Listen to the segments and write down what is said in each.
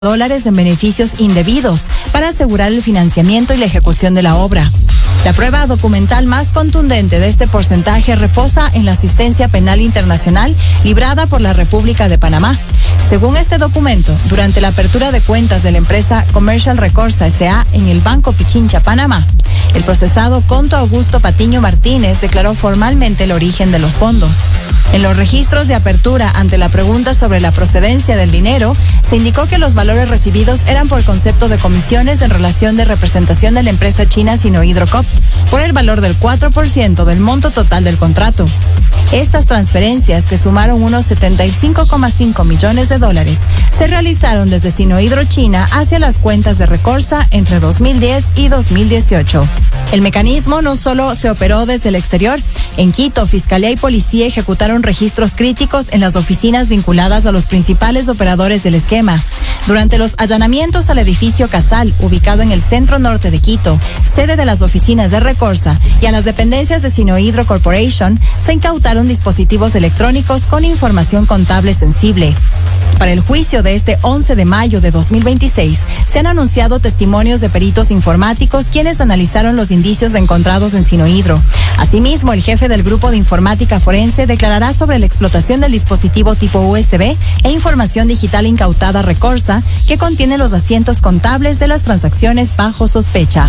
dólares en beneficios indebidos para asegurar el financiamiento y la ejecución de la obra. La prueba documental más contundente de este porcentaje reposa en la asistencia penal internacional librada por la República de Panamá. Según este documento, durante la apertura de cuentas de la empresa Commercial Recorsa S.A. en el Banco Pichincha, Panamá, el procesado Conto Augusto Patiño Martínez declaró formalmente el origen de los fondos. En los registros de apertura ante la pregunta sobre la procedencia del dinero, se indicó que los valores recibidos eran por concepto de comisiones en relación de representación de la empresa china Sinohydro-Corp por el valor del 4% del monto total del contrato. Estas transferencias, que sumaron unos 75,5 millones de dólares, se realizaron desde Sinohydro China hacia las cuentas de Recorsa entre 2010 y 2018. El mecanismo no solo se operó desde el exterior. En Quito, Fiscalía y Policía ejecutaron registros críticos en las oficinas vinculadas a los principales operadores del esquema. Durante los allanamientos al edificio Casal, ubicado en el centro norte de Quito, sede de las oficinas de Recorsa, y a las dependencias de Sinohydro Corporation, se incautaron dispositivos electrónicos con información contable sensible. Para el juicio de este 11 de mayo de 2026, se han anunciado testimonios de peritos informáticos quienes analizaron los indicios encontrados en Sinohydro. Asimismo, el jefe del grupo de informática forense declarará sobre la explotación del dispositivo tipo USB e información digital incautada a Recorsa, que contiene los asientos contables de las transacciones bajo sospecha.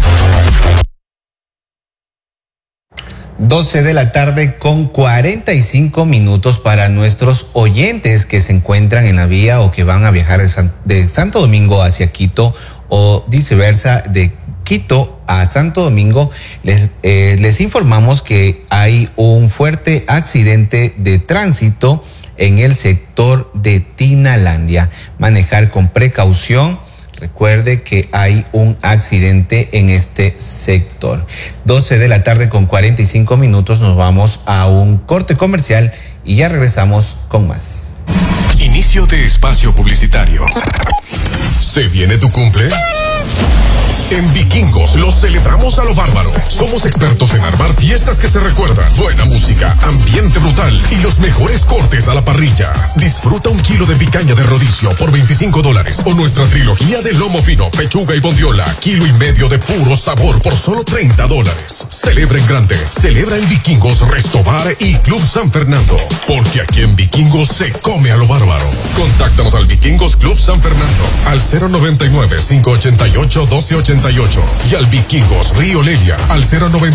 12 de la tarde con 45 minutos para nuestros oyentes que se encuentran en la vía o que van a viajar de Santo Domingo hacia Quito o viceversa de Quito a Santo Domingo. Les informamos que hay un fuerte accidente de tránsito en el sector de Tinalandia. Manejar con precaución. Recuerde que hay un accidente en este sector. 12 de la tarde con 45 minutos, nos vamos a un corte comercial y ya regresamos con más. Inicio de espacio publicitario. ¿Se viene tu cumple? En Vikingos lo celebramos a lo bárbaro. Somos expertos en armar fiestas que se recuerdan. Buena música, ambiente brutal y los mejores cortes a la parrilla. Disfruta 1 kilo de picaña de rodicio por $25 o nuestra trilogía de lomo fino, pechuga y bondiola, 1,5 kilos de puro sabor por solo $30. Celebra en grande. Celebra en Vikingos, Restobar y Club San Fernando. Porque aquí en Vikingos se come a lo bárbaro. Contáctanos al Vikingos Club San Fernando al 099-588-1288 y al Vikingos Río Lelia al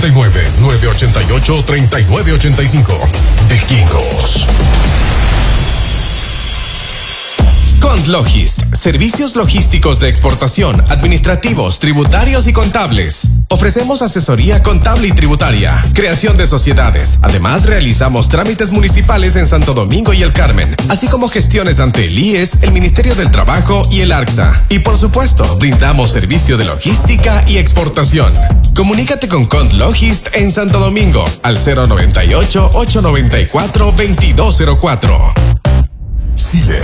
099-988-3985. Vikingos. Contlogist, servicios logísticos de exportación, administrativos, tributarios y contables. Ofrecemos asesoría contable y tributaria, creación de sociedades. Además, realizamos trámites municipales en Santo Domingo y El Carmen, así como gestiones ante el IES, el Ministerio del Trabajo y el ARCSA. Y por supuesto, brindamos servicio de logística y exportación. Comunícate con Contlogist en Santo Domingo al 098-894-2204. Silet.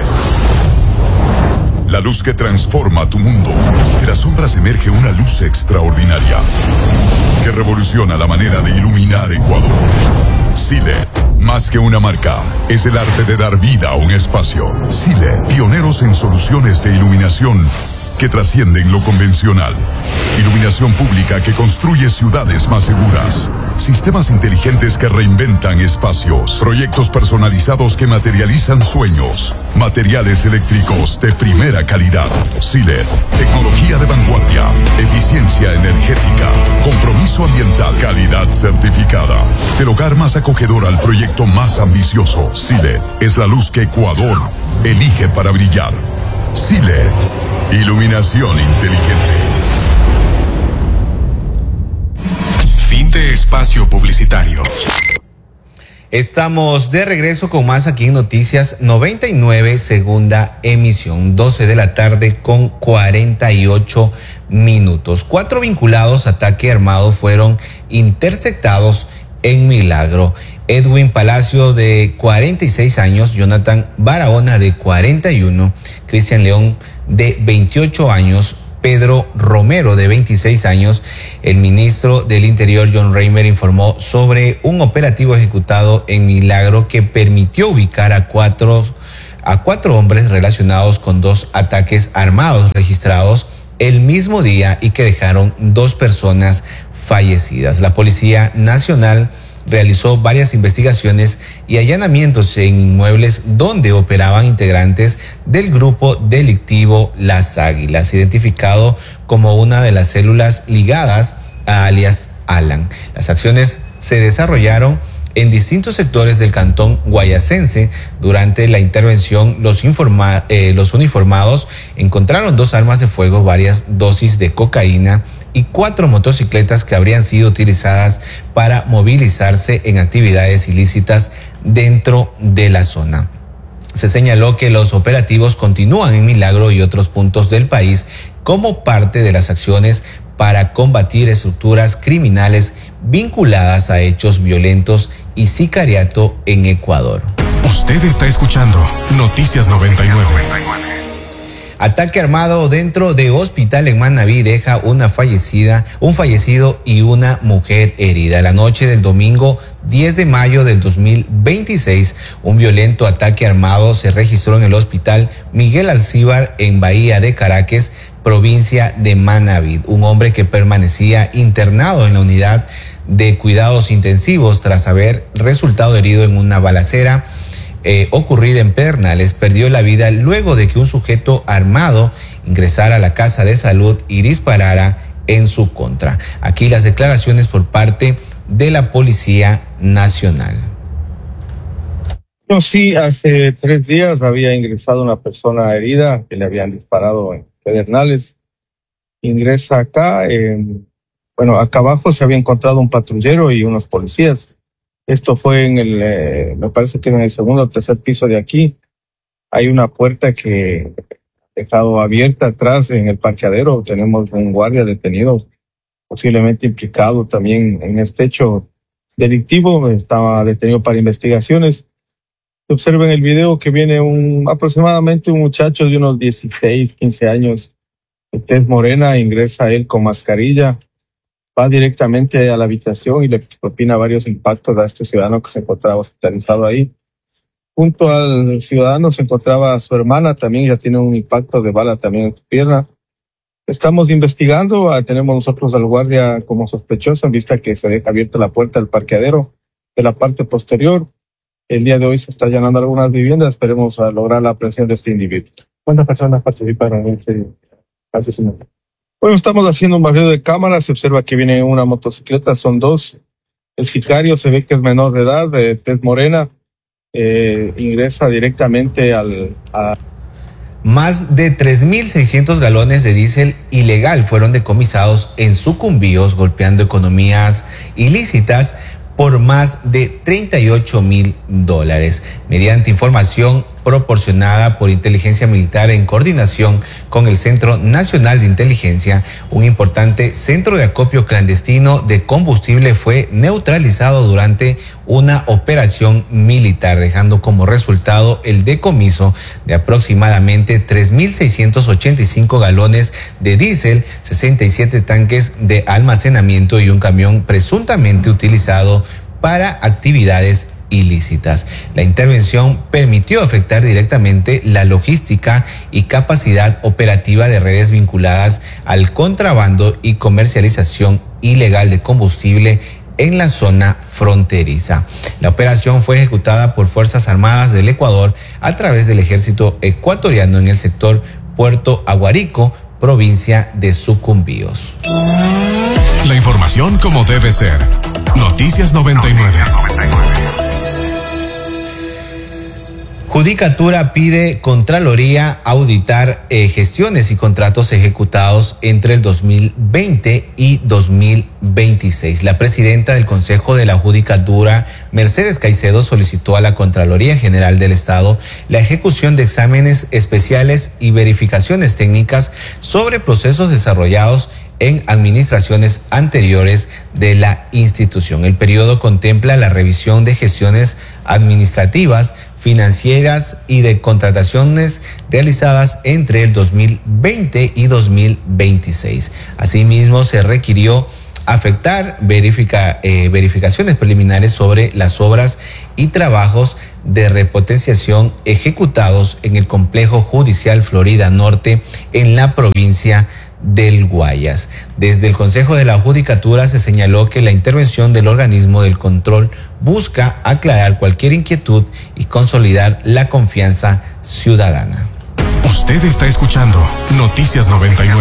La luz que transforma tu mundo. De las sombras emerge una luz extraordinaria que revoluciona la manera de iluminar Ecuador. Silet, más que una marca, es el arte de dar vida a un espacio. Silet, pioneros en soluciones de iluminación que trascienden lo convencional. Iluminación pública que construye ciudades más seguras. Sistemas inteligentes que reinventan espacios. Proyectos personalizados que materializan sueños. Materiales eléctricos de primera calidad. Silet, tecnología de vanguardia. Eficiencia energética. Compromiso ambiental. Calidad certificada. Del hogar más acogedor al proyecto más ambicioso. Silet es la luz que Ecuador elige para brillar. Silet, iluminación inteligente. Fin de espacio publicitario. Estamos de regreso con más aquí en Noticias 99, segunda emisión, 12 de la tarde con 48 minutos. 4 vinculados a ataque armado fueron interceptados en Milagro. Edwin Palacios, de 46 años, Jonathan Barahona, de 41, Cristian León, de 28 años, Pedro Romero, de 26 años. El ministro del Interior, John Reimer, informó sobre un operativo ejecutado en Milagro que permitió ubicar a a 4 hombres relacionados con 2 ataques armados registrados el mismo día y que dejaron 2 personas fallecidas. La Policía Nacional realizó varias investigaciones y allanamientos en inmuebles donde operaban integrantes del grupo delictivo Las Águilas, identificado como una de las células ligadas a alias Alan. Las acciones se desarrollaron en distintos sectores del cantón guayacense. Durante la intervención, los uniformados encontraron 2 armas de fuego, varias dosis de cocaína y 4 motocicletas que habrían sido utilizadas para movilizarse en actividades ilícitas dentro de la zona. Se señaló que los operativos continúan en Milagro y otros puntos del país como parte de las acciones para combatir estructuras criminales vinculadas a hechos violentos y sicariato en Ecuador. Usted está escuchando Noticias 99. Ataque armado dentro de hospital en Manabí deja un fallecido y una mujer herida. La noche del domingo 10 de mayo del 2026, un violento ataque armado se registró en el hospital Miguel Alcíbar en Bahía de Caracas, provincia de Manabí. Un hombre que permanecía internado en la unidad de cuidados intensivos tras haber resultado herido en una balacera ocurrida en Pedernales perdió la vida luego de que un sujeto armado ingresara a la casa de salud y disparara en su contra. Aquí las declaraciones por parte de la Policía Nacional. No, sí, hace 3 días había ingresado una persona herida que le habían disparado en Pedernales. Ingresa acá, acá abajo se había encontrado un patrullero y unos policías. Esto fue me parece que en el 2º o 3er piso de aquí. Hay una puerta que ha dejado abierta atrás en el parqueadero. Tenemos un guardia detenido, posiblemente implicado también en este hecho delictivo. Estaba detenido para investigaciones. Observen el video que viene aproximadamente un muchacho de unos 16, 15 años, de tez morena, ingresa él con mascarilla, va directamente a la habitación y le propina varios impactos a este ciudadano que se encontraba hospitalizado ahí. Junto al ciudadano se encontraba su hermana, también ya tiene un impacto de bala también en su pierna. Estamos investigando, tenemos nosotros al guardia como sospechoso en vista que se deja abierta la puerta del parqueadero de la parte posterior. El día de hoy se está allanando algunas viviendas, esperemos lograr la aprehensión de este individuo. ¿Cuántas personas participaron en este asesinato? Bueno, estamos haciendo un barrido de cámaras, se observa que viene una motocicleta, son 2. El sicario se ve que es menor de edad, de tez morena, ingresa directamente Más de 3.600 galones de diésel ilegal fueron decomisados en Sucumbíos, golpeando economías ilícitas por más de $38,000. Mediante información proporcionada por Inteligencia Militar en coordinación con el Centro Nacional de Inteligencia, un importante centro de acopio clandestino de combustible fue neutralizado durante una operación militar, dejando como resultado el decomiso de aproximadamente 3.685 galones de diésel, 67 tanques de almacenamiento y un camión presuntamente utilizado para actividades ilícitas. La intervención permitió afectar directamente la logística y capacidad operativa de redes vinculadas al contrabando y comercialización ilegal de combustible en la zona fronteriza. La operación fue ejecutada por Fuerzas Armadas del Ecuador a través del ejército ecuatoriano en el sector Puerto Aguarico, provincia de Sucumbíos. La información como debe ser. Noticias 99. Judicatura pide Contraloría auditar gestiones y contratos ejecutados entre el 2020 y 2026. La presidenta del Consejo de la Judicatura, Mercedes Caicedo, solicitó a la Contraloría General del Estado la ejecución de exámenes especiales y verificaciones técnicas sobre procesos desarrollados en administraciones anteriores de la institución. El periodo contempla la revisión de gestiones administrativas, financieras y de contrataciones realizadas entre el 2020 y 2026. Asimismo, se requirió afectar verificaciones preliminares sobre las obras y trabajos de repotenciación ejecutados en el Complejo Judicial Florida Norte en la provincia del Guayas. Desde el Consejo de la Judicatura se señaló que la intervención del organismo del control busca aclarar cualquier inquietud y consolidar la confianza ciudadana. Usted está escuchando Noticias 99.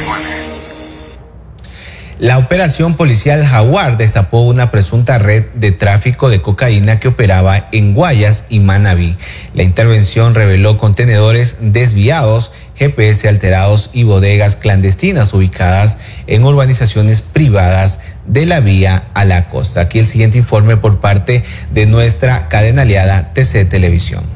La operación policial Jaguar destapó una presunta red de tráfico de cocaína que operaba en Guayas y Manabí. La intervención reveló contenedores desviados, GPS alterados y bodegas clandestinas ubicadas en urbanizaciones privadas de la vía a la costa. Aquí el siguiente informe por parte de nuestra cadena aliada TC Televisión.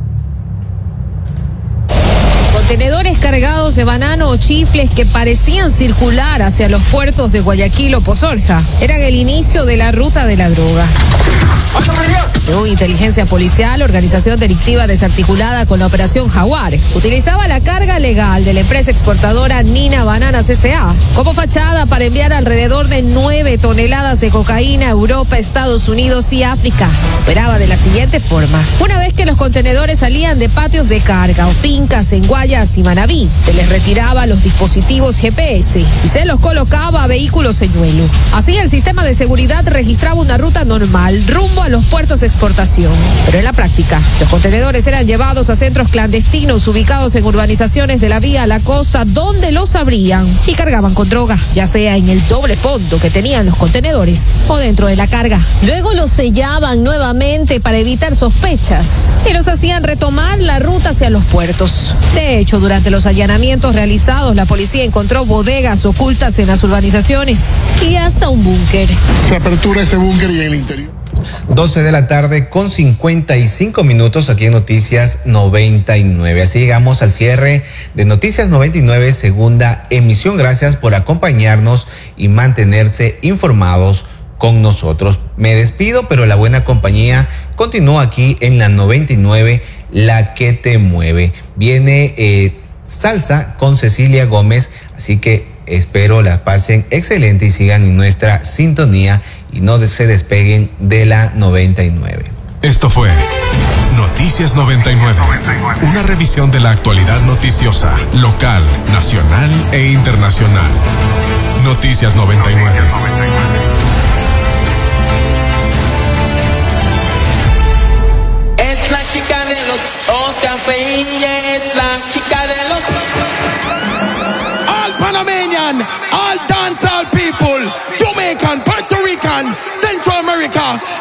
Contenedores cargados de banano o chifles que parecían circular hacia los puertos de Guayaquil o Pozorja eran el inicio de la ruta de la droga. Según inteligencia policial, organización delictiva desarticulada con la operación Jaguar utilizaba la carga legal de la empresa exportadora Nina Bananas S.A. como fachada para enviar alrededor de 9 toneladas de cocaína a Europa, Estados Unidos y África. Operaba de la siguiente forma: una vez que los contenedores salían de patios de carga o fincas en Guayas y Manabí, se les retiraba los dispositivos GPS y se los colocaba a vehículos señuelo. Así, el sistema de seguridad registraba una ruta normal rumbo a los puertos de exportación. Pero en la práctica, los contenedores eran llevados a centros clandestinos ubicados en urbanizaciones de la vía a la costa, donde los abrían y cargaban con droga, ya sea en el doble fondo que tenían los contenedores o dentro de la carga. Luego los sellaban nuevamente para evitar sospechas y los hacían retomar la ruta hacia los puertos. De hecho, durante los allanamientos realizados, la policía encontró bodegas ocultas en las urbanizaciones y hasta un búnker. Se apertura ese búnker y en el interior. 12 de la tarde con 55 minutos aquí en Noticias 99. Así llegamos al cierre de Noticias 99, segunda emisión. Gracias por acompañarnos y mantenerse informados con nosotros. Me despido, pero la buena compañía continúa aquí en la 99, la que te mueve. Viene salsa con Cecilia Gómez, así que espero la pasen excelente y sigan en nuestra sintonía y no se despeguen de la 99. Esto fue Noticias 99, una revisión de la actualidad noticiosa, local, nacional e internacional. Noticias 99. Es la chica de los Oscar Freire, es la chica de los... All Panamanian, all dancehall people, Jamaican, Puerto Rican, Central America,